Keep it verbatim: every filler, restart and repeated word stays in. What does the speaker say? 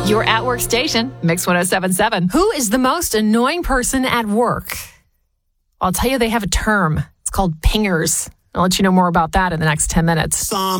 Your at work station, Mix one oh seven point seven. Who is the most annoying person at work? I'll tell you, they have a term. It's called pingers. I'll let you know more about that in the next ten minutes.